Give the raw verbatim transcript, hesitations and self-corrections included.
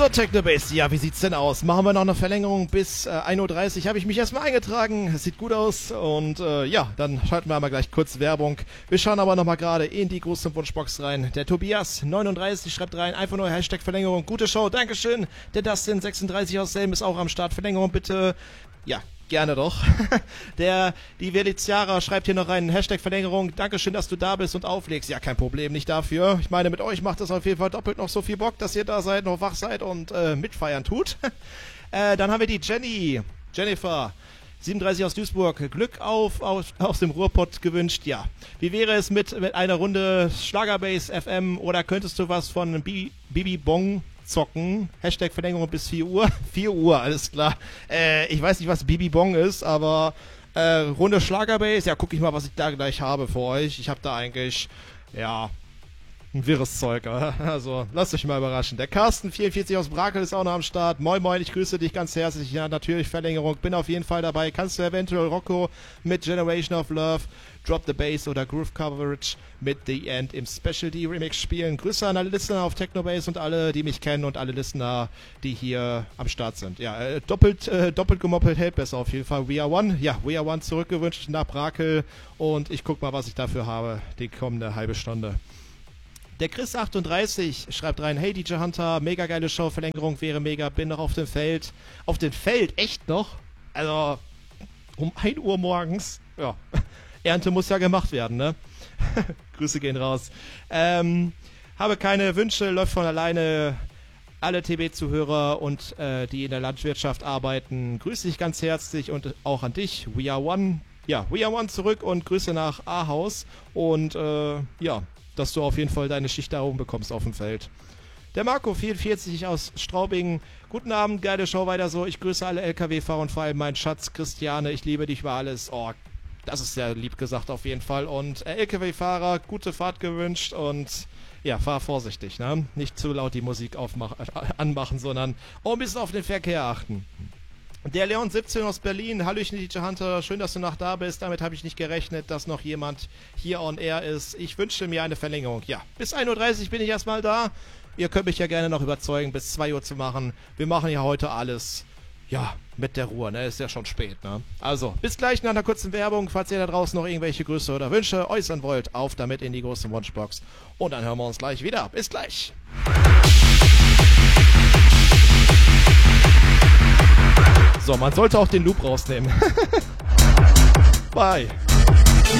So, Technobase, ja, wie sieht's denn aus? Machen wir noch eine Verlängerung bis äh, ein Uhr dreißig, habe ich mich erstmal eingetragen, es sieht gut aus und äh, ja, dann schalten wir mal gleich kurz Werbung. Wir schauen aber nochmal gerade in die große Wunschbox rein. Der Tobias neununddreißig schreibt rein, einfach nur Hashtag Verlängerung, gute Show, Dankeschön. Der Dustin sechsunddreißig aus Selm ist auch am Start, Verlängerung bitte, ja, gerne doch. Der, die Veliziara schreibt hier noch rein, Hashtag Verlängerung, Dankeschön, dass du da bist und auflegst. Ja, kein Problem, nicht dafür. Ich meine, mit euch macht es auf jeden Fall doppelt noch so viel Bock, dass ihr da seid, noch wach seid und äh, mitfeiern tut. äh, dann haben wir die Jenny, Jennifer, siebenunddreißig aus Duisburg, Glück auf, auf aus dem Ruhrpott gewünscht. Ja, wie wäre es mit, mit einer Runde Schlagerbase F M oder könntest du was von Bibi, Bibi Bong zocken? Hashtag Verlängerung bis vier Uhr. vier Uhr, alles klar. Äh, ich weiß nicht, was Bibi Bong ist, aber äh, Runde Schlagerbase, ja, guck ich mal, was ich da gleich habe für euch. Ich habe da eigentlich, ja, ein wirres Zeug. Also, lasst euch mal überraschen. Der Carsten vierundvierzig aus Brakel ist auch noch am Start. Moin Moin, ich grüße dich ganz herzlich. Ja, natürlich Verlängerung. Bin auf jeden Fall dabei. Kannst du eventuell Rocco mit Generation of Love, Drop the Bass oder Groove Coverage mit The End im Specialty Remix spielen. Grüße an alle Listener auf Technobase und alle, die mich kennen und alle Listener, die hier am Start sind. Ja, äh, doppelt, äh, doppelt gemoppelt hält besser auf jeden Fall. We Are One. Ja, We Are One zurückgewünscht nach Brakel und ich guck mal, was ich dafür habe. Die kommende halbe Stunde. Der Chris achtunddreißig schreibt rein, hey D J Hunter, mega geile Show, Verlängerung wäre mega, bin noch auf dem Feld. Auf dem Feld? Echt noch? Also, um ein Uhr morgens? Ja, Ernte muss ja gemacht werden, ne? Grüße gehen raus. Ähm, habe keine Wünsche, läuft von alleine. Alle T B-Zuhörer und äh, die in der Landwirtschaft arbeiten, grüße dich ganz herzlich und auch an dich. We Are One. Ja, We Are One zurück und Grüße nach Ahaus und äh, ja, dass du auf jeden Fall deine Schicht da oben bekommst auf dem Feld. Der Marco vierundvierzig aus Straubing. Guten Abend, geile Show, weiter so. Ich grüße alle L K W-Fahrer und vor allem meinen Schatz Christiane. Ich liebe dich über alles. Oh, das ist sehr lieb gesagt auf jeden Fall. Und äh, L K W-Fahrer, gute Fahrt gewünscht und ja, fahr vorsichtig, ne? Nicht zu laut die Musik aufmach- anmachen, sondern auch ein bisschen auf den Verkehr achten. Der Leon siebzehn aus Berlin, hallöchen D J Hunter, schön, dass du noch da bist. Damit habe ich nicht gerechnet, dass noch jemand hier on air ist. Ich wünsche mir eine Verlängerung. Ja, bis ein Uhr dreißig bin ich erstmal da. Ihr könnt mich ja gerne noch überzeugen, bis zwei Uhr zu machen. Wir machen ja heute alles, ja, mit der Ruhe, ne? Ist ja schon spät, ne? Also, bis gleich nach einer kurzen Werbung. Falls ihr da draußen noch irgendwelche Grüße oder Wünsche äußern wollt, auf damit in die große Wunschbox. Und dann hören wir uns gleich wieder. Bis gleich. So, man sollte auch den Loop rausnehmen. Bye.